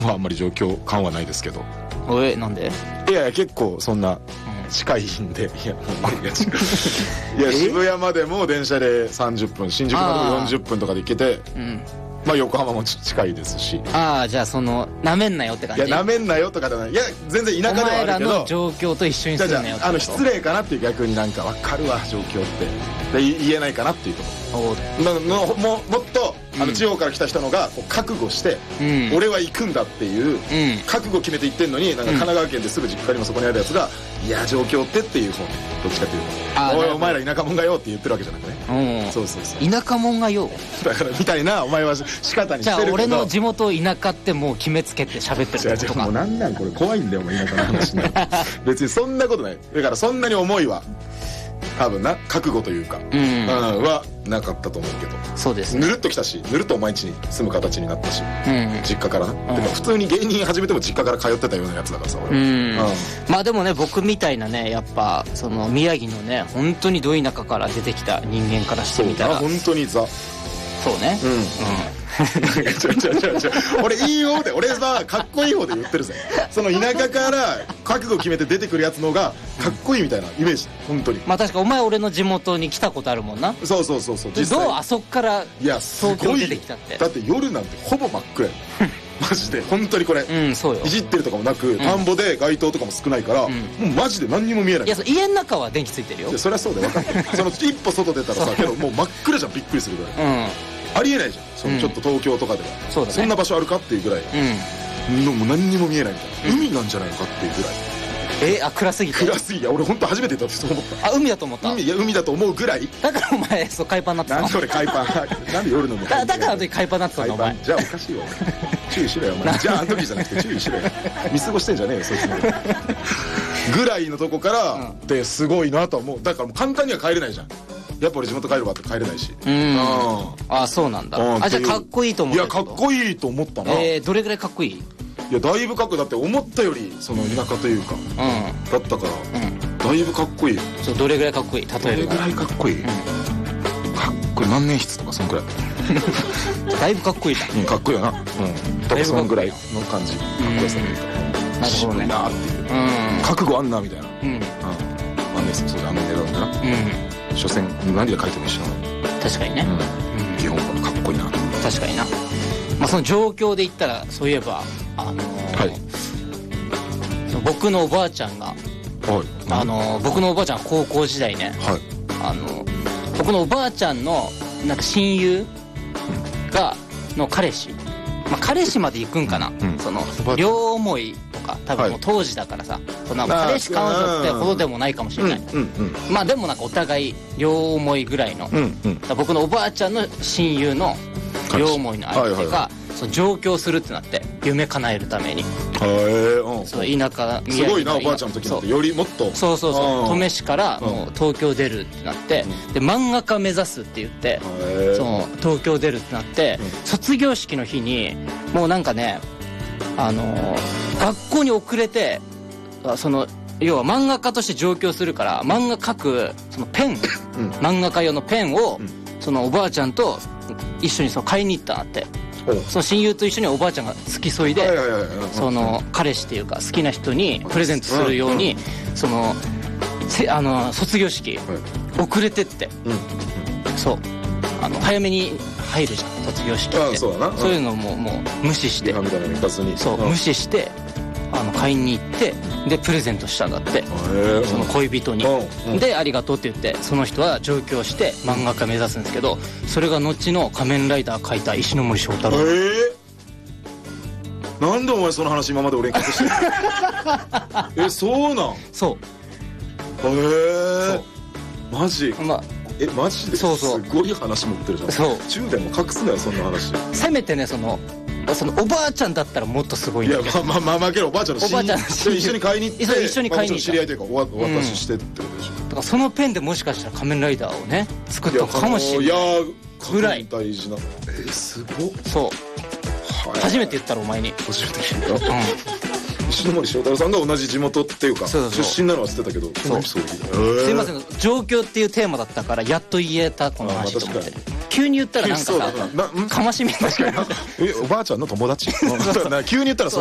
あんまり状況感はないですけど。 なんで？ いやいや結構そんな近いんで、いや渋谷までも電車で30分、新宿までも40分とかで行けて、まあ横浜も近いですし。 じゃあなめんなよって感じ。 いやなめんなよとかではない。いや全然田舎ではあるけど、お前らの状況と一緒にするなよってこと。 失礼かなっていう、逆になんか分かるわ状況ってで言えないかなっていうところ。もっと地方から来た人のがこう覚悟して、俺は行くんだっていう覚悟決めて行ってんのに、なんか神奈川県ですぐ実家にもそこにあるやつが、いや状況ってっていう方ね、どっちかっていうと、おいお前ら田舎者がよって言ってるわけじゃなくね。そう田舎者がよだからみたいな、お前は仕方にしてるけど、 じゃあ俺の地元田舎ってもう決めつけて喋ってるってことか。 もうなんなんこれ、怖いんだよお前田舎の話ね。別にそんなことない。だからそんなに思いは多分な、覚悟というかはなかったと思うけど。そうですね。ぬるっと来たし、ぬるっとお前家に住む形になったし、実家からな。てか普通に芸人始めても実家から通ってたようなやつだからさ、俺は。 まあでもね、僕みたいなね、やっぱその宮城のね、本当にど田舎から出てきた人間からしてみたら、 本当にそうね。俺いい方で、俺はかっこいい方で言ってるぜ。その田舎から覚悟決めて出てくるやつのがかっこいいみたいなイメージ。本当に。 まあ確かお前俺の地元に来たことあるもんな。 そうどうあそっから東京出てきたって。 だって夜なんてほぼ真っ暗やマジで本当にこれいじってるとかもなく、田んぼで街灯とかも少ないから、もうマジで何にも見えない。 いや家の中は電気ついてるよ。 そりゃそうで分かってる。その一歩外出たらさ、けどもう真っ暗じゃん、びっくりするぐらい。ありえないじゃん、そのちょっと東京とかでは。そんな場所あるかっていうぐらい、もう何にも見えないみたいな。海なんじゃないのかっていうぐらい。 暗すぎて。 いや俺本当初めて言ったってそう思った。 海だと思った。 海だと思うぐらい。 だからお前海パンなってたの。 なんで俺海パンなんで夜のだからあの時海パンなってたのお前。 じゃあおかしいわ注意しろよお前。じゃああの時じゃなくて注意しろよ。見過ごしてんじゃねえよそいつぐらいのとこからってすごいなと思う。だからもう簡単には帰れないじゃん。やっぱ俺地元帰るわって帰れないし。 そうなんだ。じゃあかっこいいと思った。 いやかっこいいと思ったな。 どれぐらいかっこいい？ いやだいぶかっこいい。だって思ったよりその田舎というかだったから、だいぶかっこいいよ。 どれぐらいかっこいい？例えばどれぐらいかっこいい？かっこいい万年筆とかそんくらい。 だいぶかっこいいな。 かっこいいよな。多分そんぐらいの感じ。かっこよさで言うと。なるほどね。なっていう。覚悟あんなみたいな。万年筆もそうであんな値段だな。所詮何で書いても一緒なの。 確かにね。 基本はかっこいいな。 確かにな。まあその状況で言ったらそういえば僕のおばあちゃんが僕のおばあちゃんは高校時代ね、僕のおばあちゃんのなんか親友の彼氏、彼氏まで行くんかな、その両思いとか多分もう当時だからさ、そんな彼氏彼女ってほどでもないかもしれない。まあでもなんかお互い両思いぐらいの、僕のおばあちゃんの親友の両思いの相手が上京するってなって、夢叶えるために。そう田舎すごいなおばあちゃんの時なんてよりもっと。 そう登米市からもう東京出るってなって、で漫画家目指すって言って東京出るってなって、卒業式の日にもうなんかね学校に遅れて、要は漫画家として上京するから漫画描くそのペン、漫画家用のペンをそのおばあちゃんと一緒に買いに行ったなって。その親友と一緒におばあちゃんが付き添いで、その彼氏っていうか好きな人にプレゼントするように、その卒業式遅れてって、早めに入るじゃん卒業式って。そういうのももう無視して、無視して買いに行って、でプレゼントしたんだって、その恋人に。でありがとうって言って、その人は上京して漫画家目指すんですけど、それが後の仮面ライダー描いた石ノ森章太郎。 なんでお前その話今まで俺に隠してる？そうなん？ そう。マジ？ マジで？すごい話持ってるじゃん。そう。中でも隠すなよそんな話。 せめてねそのおばあちゃんだったらもっとすごいんだけど。 いやけどおばあちゃんの一緒に買いに行って、 一緒に買いに行った、 知り合いというかお渡ししてってことでしょ。 だからそのペンでもしかしたら仮面ライダーをね作ったかもしれない。 いやぐらい大事な。すごっ。 そう初めて言ったらお前に。 初めて聞いた。石ノ森章太郎さんが同じ地元っていうか出身なのは知ってたけど、 すいません、上京っていうテーマだったからやっと言えたこの話と思って。 急に言ったらなんかさかましみたいなおばあちゃんの友達急に言ったら